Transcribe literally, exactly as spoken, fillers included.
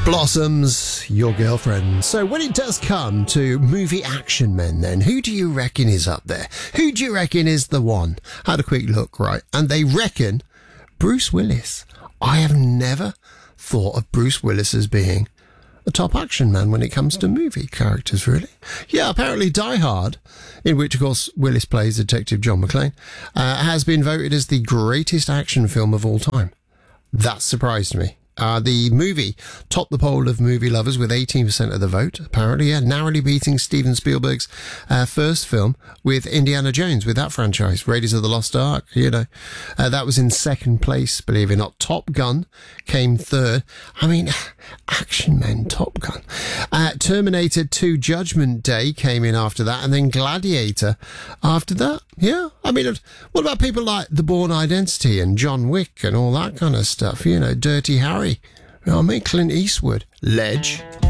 Blossoms, Your Girlfriend. So when it does come to movie action men then, who do you reckon is up there? Who do you reckon is the one? Had a quick look, right? And they reckon Bruce Willis. I have never thought of Bruce Willis as being a top action man when it comes to movie characters, really. Yeah, apparently Die Hard, in which, of course, Willis plays Detective John McClane, uh, has been voted as the greatest action film of all time. That surprised me. Uh, the movie topped the poll of movie lovers with eighteen percent of the vote, apparently, yeah, narrowly beating Steven Spielberg's uh, first film with Indiana Jones, with that franchise, Raiders of the Lost Ark, you know. Uh, that was in second place, believe it or not. Top Gun came third. I mean, action men, Top Gun. Uh, Terminator two Judgment Day came in after that, and then Gladiator after that. Yeah, I mean, what about people like The Bourne Identity and John Wick and all that kind of stuff? You know, Dirty Harry. You know what I mean? Clint Eastwood. Ledge.